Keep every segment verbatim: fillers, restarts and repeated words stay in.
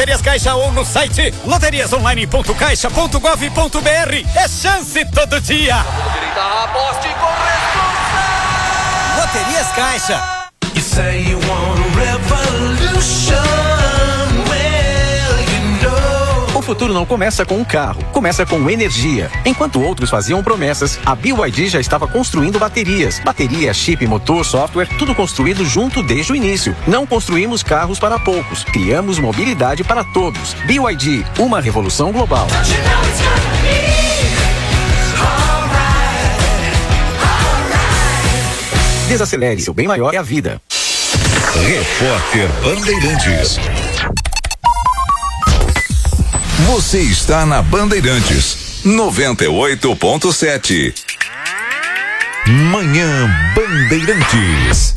Loterias Caixa ou no site loterias online ponto caixa ponto gov ponto br. É chance todo dia. Aposte com responsa. Loterias Caixa. You say you want a revolution. Well, you know. O futuro não começa com um carro, começa com energia. Enquanto outros faziam promessas, a B Y D já estava construindo baterias. Bateria, chip, motor, software, tudo construído junto desde o início. Não construímos carros para poucos, criamos mobilidade para todos. B Y D, uma revolução global. Desacelere, seu bem maior é a vida. Repórter Bandeirantes. Você está na Bandeirantes noventa e oito ponto sete. Manhã Bandeirantes.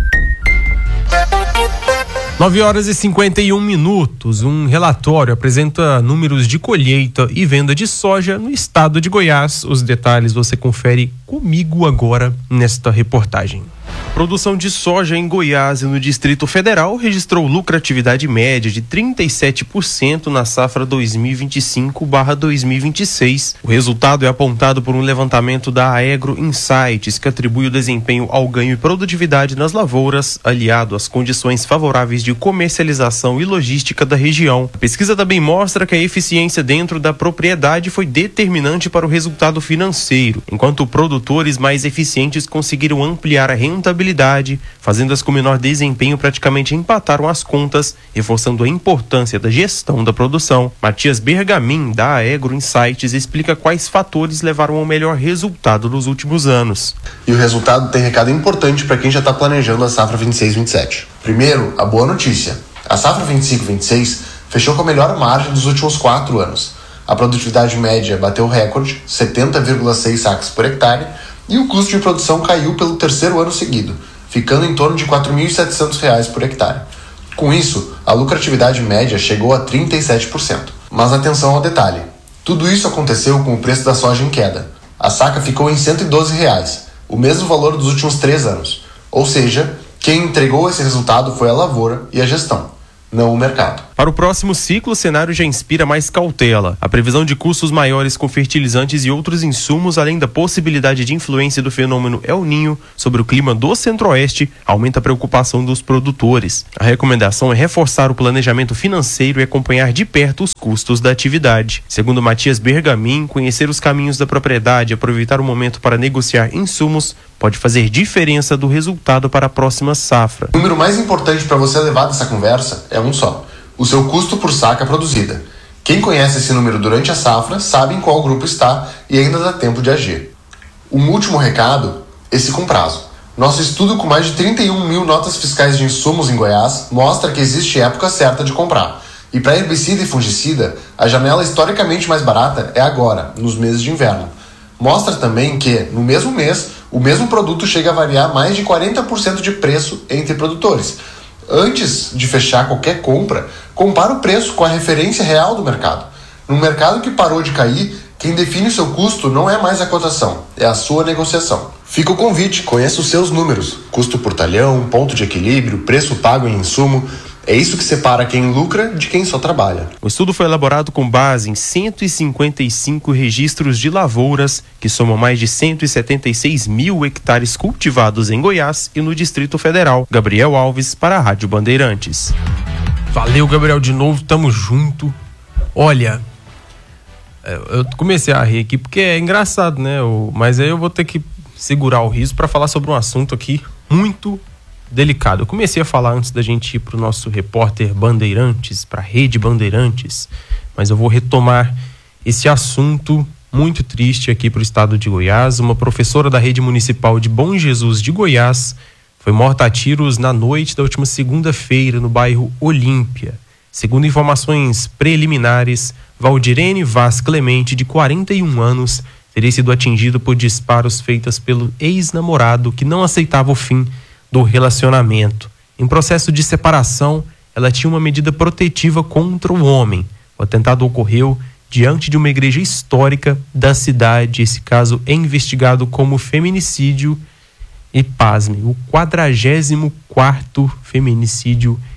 nove horas e cinquenta e um minutos. Um relatório apresenta números de colheita e venda de soja no estado de Goiás. Os detalhes você confere comigo agora nesta reportagem. Produção de soja em Goiás e no Distrito Federal registrou lucratividade média de trinta e sete por cento na safra dois mil e vinte e cinco barra dois mil e vinte e seis. O resultado é apontado por um levantamento da Aegro Insights, que atribui o desempenho ao ganho e produtividade nas lavouras, aliado às condições favoráveis de comercialização e logística da região. A pesquisa também mostra que a eficiência dentro da propriedade foi determinante para o resultado financeiro, enquanto produtores mais eficientes conseguiram ampliar a rentabilidade, fazendo as com menor desempenho praticamente empataram as contas, reforçando a importância da gestão da produção. Matias Bergamin, da Aegro Insights, explica quais fatores levaram ao melhor resultado nos últimos anos. E o resultado tem recado importante para quem já está planejando a safra vinte e seis vinte e sete. Primeiro, a boa notícia. A safra vinte e cinco vinte e seis fechou com a melhor margem dos últimos quatro anos. A produtividade média bateu recorde, setenta vírgula seis sacas por hectare, e o custo de produção caiu pelo terceiro ano seguido, ficando em torno de quatro mil e setecentos reais por hectare. Com isso, a lucratividade média chegou a trinta e sete por cento. Mas atenção ao detalhe. Tudo isso aconteceu com o preço da soja em queda. A saca ficou em cento e doze reais, o mesmo valor dos últimos três anos. Ou seja, quem entregou esse resultado foi a lavoura e a gestão, não o mercado. Para o próximo ciclo, o cenário já inspira mais cautela. A previsão de custos maiores com fertilizantes e outros insumos, além da possibilidade de influência do fenômeno El Niño sobre o clima do Centro-Oeste, aumenta a preocupação dos produtores. A recomendação é reforçar o planejamento financeiro e acompanhar de perto os custos da atividade. Segundo Matias Bergamin, conhecer os caminhos da propriedade e aproveitar o momento para negociar insumos pode fazer diferença do resultado para a próxima safra. O número mais importante para você levar dessa conversa é um só: o seu custo por saca produzida. Quem conhece esse número durante a safra sabe em qual grupo está e ainda dá tempo de agir. Um último recado, esse com prazo. Nosso estudo com mais de trinta e um mil notas fiscais de insumos em Goiás mostra que existe época certa de comprar. E para herbicida e fungicida, a janela historicamente mais barata é agora, nos meses de inverno. Mostra também que, no mesmo mês, o mesmo produto chega a variar mais de quarenta por cento de preço entre produtores. Antes de fechar qualquer compra, compara o preço com a referência real do mercado. Num mercado que parou de cair, quem define o seu custo não é mais a cotação, é a sua negociação. Fica o convite, conheça os seus números: custo por talhão, ponto de equilíbrio, preço pago em insumo. É isso que separa quem lucra de quem só trabalha. O estudo foi elaborado com base em cento e cinquenta e cinco registros de lavouras, que somam mais de cento e setenta e seis mil hectares cultivados em Goiás e no Distrito Federal. Gabriel Alves, para a Rádio Bandeirantes. Valeu, Gabriel, de novo, tamo junto. Olha, eu comecei a rir aqui porque é engraçado, né? Mas aí eu vou ter que segurar o riso para falar sobre um assunto aqui muito delicado. Eu comecei a falar antes da gente ir para o nosso repórter Bandeirantes, para a Rede Bandeirantes, mas eu vou retomar esse assunto muito triste aqui para o estado de Goiás. Uma professora da Rede Municipal de Bom Jesus de Goiás foi morta a tiros na noite da última segunda-feira no bairro Olímpia. Segundo informações preliminares, Valdirene Vaz Clemente, de quarenta e um anos, teria sido atingido por disparos feitos pelo ex-namorado que não aceitava o fim do relacionamento. Em processo de separação, ela tinha uma medida protetiva contra o homem. O atentado ocorreu diante de uma igreja histórica da cidade. Esse caso é investigado como feminicídio e, pasme, o quadragésimo quarto feminicídio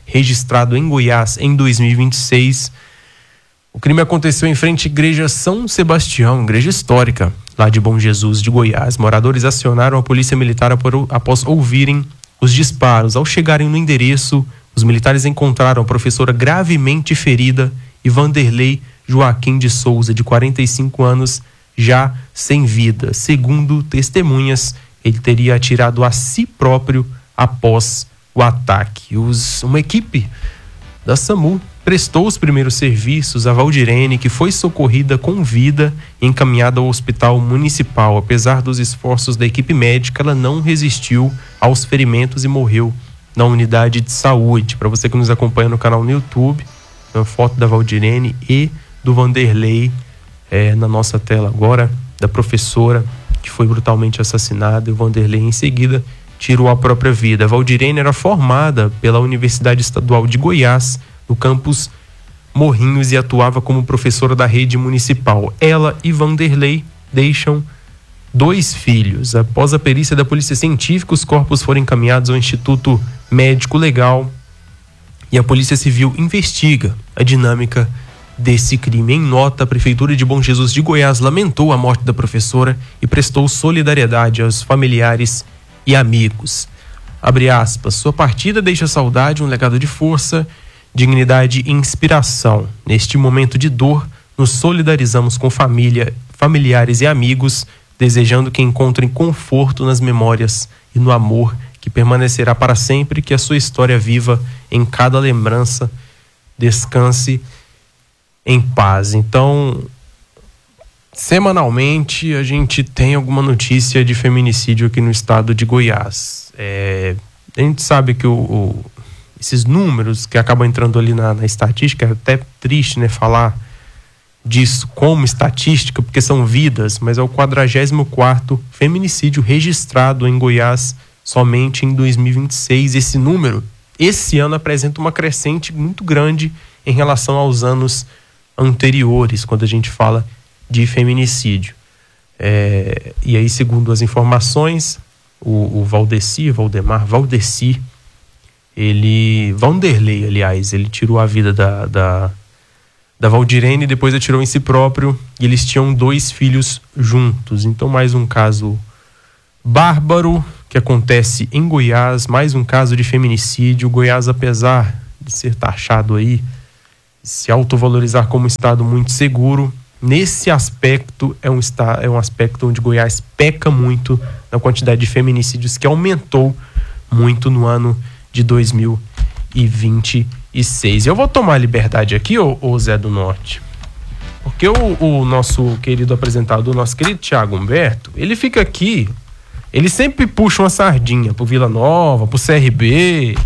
registrado em Goiás em dois mil e vinte e seis. O crime aconteceu em frente à igreja São Sebastião, igreja histórica, lá de Bom Jesus, de Goiás. Moradores acionaram a polícia militar após ouvirem os disparos. Ao chegarem no endereço, os militares encontraram a professora gravemente ferida e Vanderlei Joaquim de Souza, de quarenta e cinco anos, já sem vida. Segundo testemunhas, ele teria atirado a si próprio após o ataque. Os, uma equipe da SAMU prestou os primeiros serviços a Valdirene, que foi socorrida com vida e encaminhada ao hospital municipal. Apesar dos esforços da equipe médica, ela não resistiu aos ferimentos e morreu na unidade de saúde. Para você que nos acompanha no canal no YouTube, uma foto da Valdirene e do Vanderlei é, na nossa tela agora, da professora que foi brutalmente assassinada, e o Vanderlei em seguida tirou a própria vida. A Valdirene era formada pela Universidade Estadual de Goiás, no campus Morrinhos, e atuava como professora da rede municipal. Ela e Vanderlei deixam dois filhos. Após a perícia da Polícia Científica, os corpos foram encaminhados ao Instituto Médico Legal e a Polícia Civil investiga a dinâmica desse crime. Em nota, a Prefeitura de Bom Jesus de Goiás lamentou a morte da professora e prestou solidariedade aos familiares e amigos. Abre aspas, sua partida deixa saudade, um legado de força, dignidade e inspiração. Neste momento de dor, nos solidarizamos com família, familiares e amigos, desejando que encontrem conforto nas memórias e no amor que permanecerá para sempre, que a sua história viva em cada lembrança, descanse em paz. Então, semanalmente a gente tem alguma notícia de feminicídio aqui no estado de Goiás. É, a gente sabe que o, o, esses números que acabam entrando ali na, na estatística, é até triste, né, falar disso como estatística, porque são vidas, mas é o quadragésimo quarto feminicídio registrado em Goiás somente em dois mil e vinte e seis. Esse número, esse ano, apresenta uma crescente muito grande em relação aos anos anteriores, quando a gente fala de feminicídio. É, e aí, segundo as informações, o, o Valdeci, Valdemar, Valdeci, ele, Vanderlei, aliás, ele tirou a vida da, da, da Valdirene e depois atirou em si próprio, e eles tinham dois filhos juntos. Então, mais um caso bárbaro que acontece em Goiás, mais um caso de feminicídio. Goiás, apesar de ser taxado aí, se autovalorizar como um estado muito seguro, nesse aspecto é um, está, é um aspecto onde Goiás peca muito na quantidade de feminicídios, que aumentou muito no ano de dois mil e vinte e seis. Eu vou tomar liberdade aqui, ô, ô Zé do Norte, porque o, o nosso querido apresentador, nosso querido Thiago Humberto, ele fica aqui, ele sempre puxa uma sardinha pro Vila Nova, pro C R B.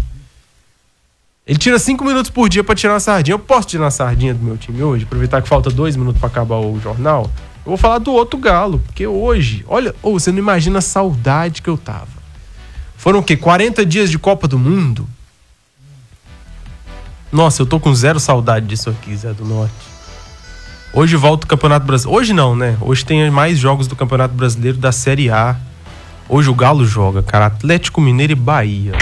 Ele tira cinco minutos por dia pra tirar uma sardinha. Eu posso tirar uma sardinha do meu time hoje? Aproveitar que falta dois minutos pra acabar o jornal? Eu vou falar do outro galo, porque hoje, olha, oh, você não imagina a saudade que eu tava. Foram o quê? quarenta dias de Copa do Mundo? Nossa, eu tô com zero saudade disso aqui, Zé do Norte. Hoje volta o Campeonato Brasileiro. Hoje não, né? Hoje tem mais jogos do Campeonato Brasileiro da Série A. Hoje o Galo joga, cara. Atlético Mineiro e Bahia.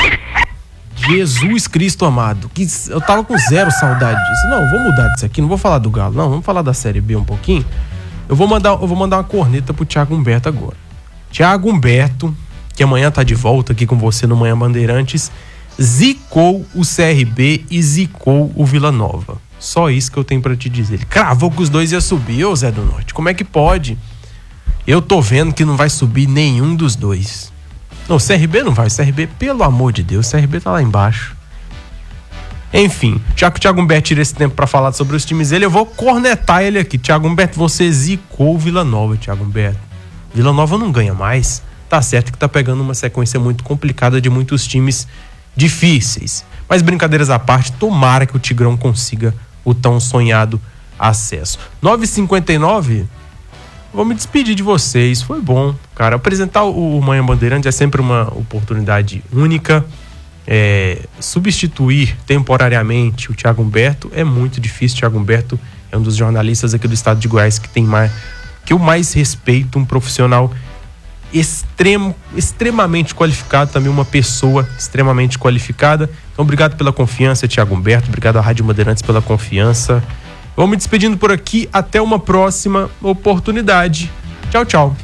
Jesus Cristo amado, que eu tava com zero saudade disso. Não, vou mudar disso aqui, não vou falar do Galo, não, vamos falar da Série B um pouquinho. Eu vou mandar, eu vou mandar uma corneta pro Thiago Humberto agora. Thiago Humberto, que amanhã tá de volta aqui com você no Manhã Bandeirantes, zicou o C R B e zicou o Vila Nova. Só isso que eu tenho pra te dizer. Ele cravou que os dois iam subir, ô Zé do Norte. Como é que pode? Eu tô vendo que não vai subir nenhum dos dois. Não, o C R B não vai. O C R B, pelo amor de Deus, o C R B tá lá embaixo. Enfim, já que o Thiago Humberto tira esse tempo pra falar sobre os times dele, eu vou cornetar ele aqui. Thiago Humberto, você zicou o Vila Nova, Thiago Humberto. Vila Nova não ganha mais. Tá certo que tá pegando uma sequência muito complicada de muitos times difíceis. Mas brincadeiras à parte, tomara que o Tigrão consiga o tão sonhado acesso. nove e cinquenta e nove, vou me despedir de vocês. Foi bom, cara. Apresentar o Manhã Bandeirante é sempre uma oportunidade única. É, substituir temporariamente o Thiago Humberto é muito difícil. O Thiago Humberto é um dos jornalistas aqui do estado de Goiás que tem mais, que eu mais respeito, um profissional extremo, extremamente qualificado, também uma pessoa extremamente qualificada. Então, obrigado pela confiança, Thiago Humberto. Obrigado à Rádio Bandeirantes pela confiança. Vamos me despedindo por aqui. Até uma próxima oportunidade. Tchau, tchau.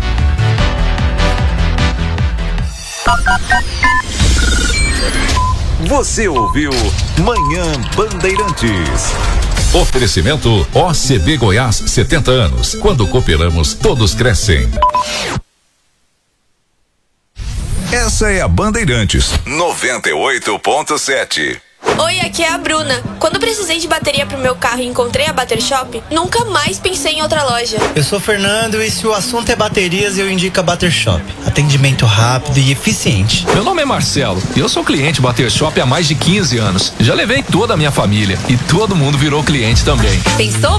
Você ouviu Manhã Bandeirantes. Oferecimento O C B Goiás, setenta anos. Quando cooperamos, todos crescem. Essa é a Bandeirantes noventa e oito ponto sete. Oi, aqui é a Bruna. Quando precisei de bateria pro meu carro e encontrei a Bater Shop, nunca mais pensei em outra loja. Eu sou o Fernando e se o assunto é baterias, eu indico a Bater Shop. Atendimento rápido e eficiente. Meu nome é Marcelo e eu sou cliente Bater Shop há mais de quinze anos. Já levei toda a minha família e todo mundo virou cliente também. Pensou